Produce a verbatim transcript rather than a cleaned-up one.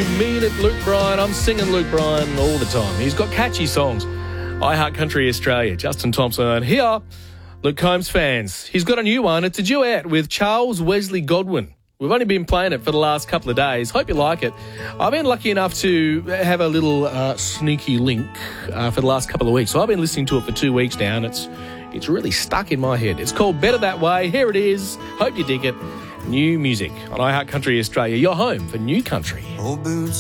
mean it, Luke Bryan. I'm singing Luke Bryan all the time. He's got catchy songs. I Heart Country Australia, Justin Thompson here. Luke Combs fans, he's got a new one. It's a duet with Charles Wesley Godwin. We've only been playing it for the last couple of days. Hope you like it. I've been lucky enough to have a little uh, sneaky link uh, for the last couple of weeks. So I've been listening to it for two weeks now, and it's it's really stuck in my head. It's called Better That Way. Here it is. Hope you dig it. New music on I Heart Country Australia, your home for new country.